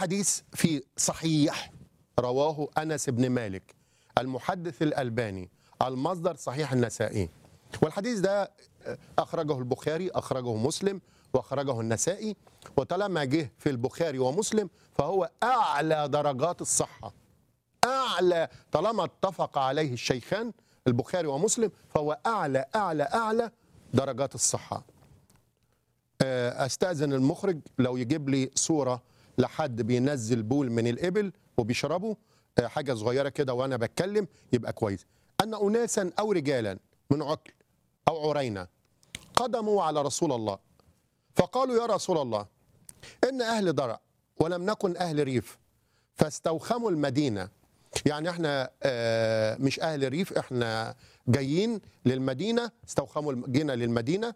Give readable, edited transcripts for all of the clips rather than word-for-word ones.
الحديث في صحيح رواه أنس بن مالك المحدث الألباني المصدر صحيح النسائي. والحديث ده أخرجه البخاري، أخرجه مسلم، وأخرجه النسائي. وطالما جه في البخاري ومسلم فهو أعلى درجات الصحة، أعلى، طالما اتفق عليه الشيخان البخاري ومسلم فهو أعلى أعلى أعلى درجات الصحة. أستأذن المخرج لو يجيب لي صورة لحد بينزل بول من الإبل وبيشربه، حاجة صغيرة كده وأنا بتكلم يبقى كويس. أن أناسا أو رجالا من عكل أو عرينة قدموا على رسول الله فقالوا يا رسول الله إن أهل درع ولم نكن أهل ريف فاستوخموا المدينة. يعني احنا مش أهل ريف، احنا جايين للمدينة، استوخموا جينا للمدينة.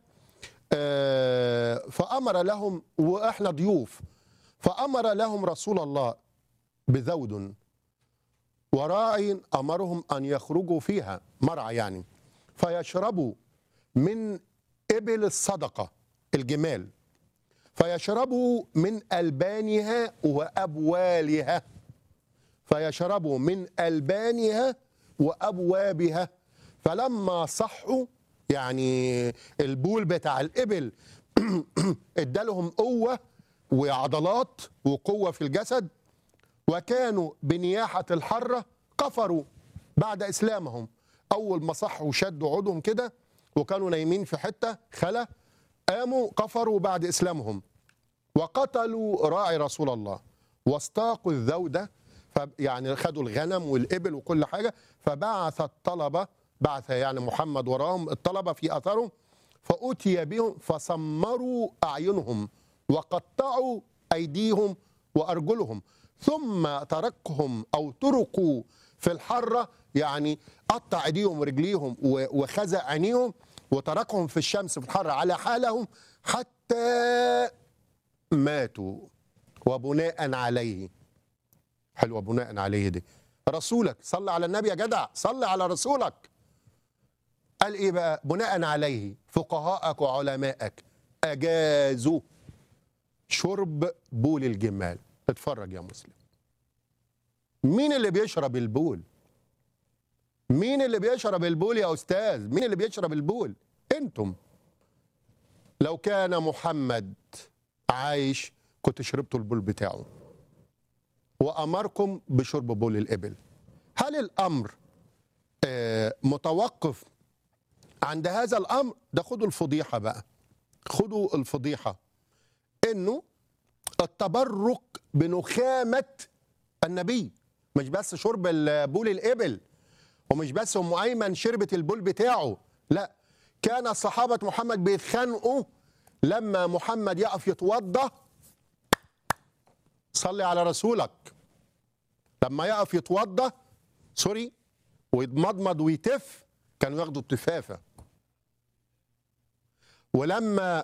فأمر لهم، وإحنا ضيوف، فأمر لهم رسول الله بذود وراعي أمرهم أن يخرجوا فيها، مرعى يعني، فيشربوا من إبل الصدقة الجمال، فيشربوا من ألبانها وأبوالها، فيشربوا من ألبانها وأبوابها. فلما صحوا، يعني البول بتاع الإبل ادالهم قوة وعضلات وقوة في الجسد، وكانوا بنياحة الحرة كفروا بعد إسلامهم. أول ما صحوا شدوا عودهم كده وكانوا نايمين في حتة خلا، قاموا كفروا بعد إسلامهم وقتلوا راعي رسول الله واستاقوا الذودة، يعني خدوا الغنم والإبل وكل حاجة. فبعث الطلبة، بعث يعني محمد وراهم الطلبة في أثرهم، فأتي بهم فسمروا أعينهم وقطعوا أيديهم وأرجلهم، ثم تركهم أو تركوا في الحرة، يعني قطع أيديهم ورجليهم وخزق عينيهم وتركهم في الشمس في الحرة على حالهم حتى ماتوا. وبناء عليه، حلوة بناء عليه دي، رسولك صلى على النبي يا جدع، صلى على رسولك. قال ايه بقى؟ بناء عليه فقهاءك وعلمائك اجازوا شرب بول الجمال. اتفرج يا مسلم، مين اللي بيشرب البول؟ مين اللي بيشرب البول يا استاذ؟ مين اللي بيشرب البول؟ انتم. لو كان محمد عايش كنت شربتوا البول بتاعه وامركم بشرب بول الابل. هل الامر متوقف عند هذا الامر؟ ده خدوا الفضيحه بقى، خدوا الفضيحه، انه التبرك بنخامه النبي، مش بس شرب بول الابل، ومش بس ام ايمن شربت البول بتاعه، لا، كان صحابه محمد بيتخانقوا لما محمد يقف يتوضا، صلي على رسولك، لما يقف يتوضا سوري ويتمضمض ويتف كانوا ياخدوا التفافه. ولما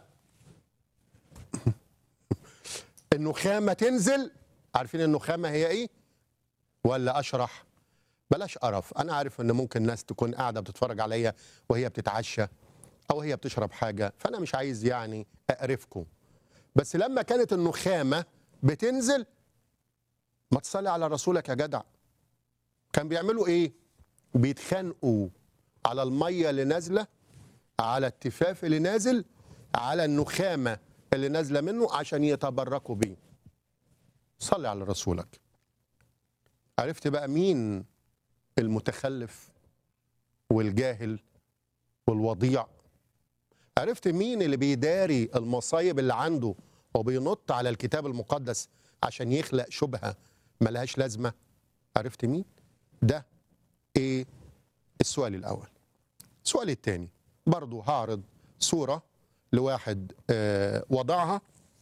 النخامه تنزل، عارفين النخامه هي ايه؟ ولا اشرح؟ بلاش قرف، انا عارف ان ممكن ناس تكون قاعده بتتفرج عليا وهي بتتعشى او هي بتشرب حاجه، فانا مش عايز يعني اقرفكم، بس لما كانت النخامه بتنزل، ما تصلي على رسولك يا جدع، كان بيعملوا ايه؟ بيتخانقوا على الميه اللي نازله، على التفاف اللي نازل، على النخامه اللي نازله منه عشان يتبركوا بيه. صلي على رسولك. عرفت بقى مين المتخلف والجاهل والوضيع؟ عرفت مين اللي بيداري المصايب اللي عنده وبينط على الكتاب المقدس عشان يخلق شبهة ملهاش لازمة؟ عرفت مين؟ ده ايه السؤال الأول. السؤال الثاني برضو هعرض صورة لواحد وضعها،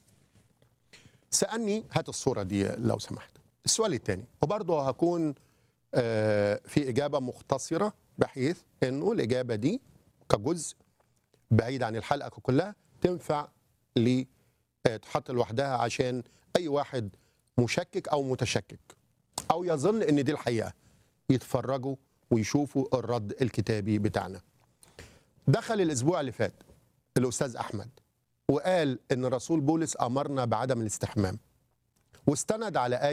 سألني هات الصورة دي لو سمحت. السؤال الثاني وبرضو هكون في إجابة مختصرة بحيث أنه الإجابة دي كجزء بعيد عن الحلقة كلها تنفع تحط لوحدها عشان أي واحد مشكك أو متشكك أو يظن أن دي الحقيقة يتفرجوا ويشوفوا الرد الكتابي بتاعنا. دخل الأسبوع اللي فات الأستاذ أحمد وقال أن رسول بولس أمرنا بعدم الاستحمام، واستند على